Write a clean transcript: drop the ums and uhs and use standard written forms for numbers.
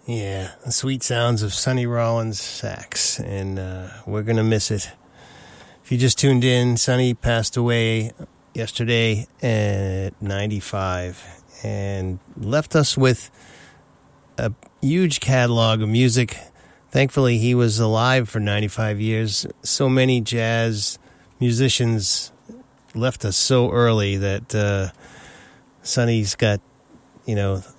Yeah, the sweet sounds of Sonny Rollins sax, and we're going to miss it. If you just tuned in, Sonny passed away yesterday at 95 and left us with a huge catalog of music. Thankfully, he was alive for 95 years. So many jazz musicians left us so early that Sonny's got,